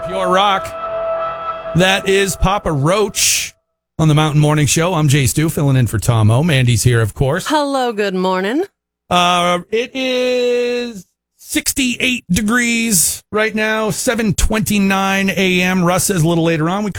Pure rock. That is Papa Roach on the Mountain Morning Show. I'm Jay Stu, filling in for Tom O. Mandy's here, of course. Hello, good morning. It is 68 degrees right now, 7:29 a.m. Russ says a little later on we